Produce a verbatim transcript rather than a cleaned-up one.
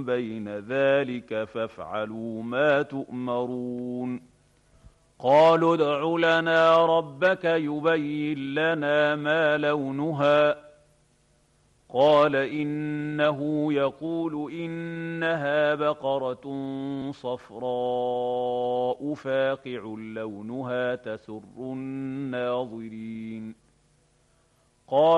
بين ذلك فافعلوا ما تؤمرون قالوا ادع لنا ربك يبين لنا ما لونها قال إنه يقول إنها بقرة صفراء فاقع لونها تسر الناظرين قال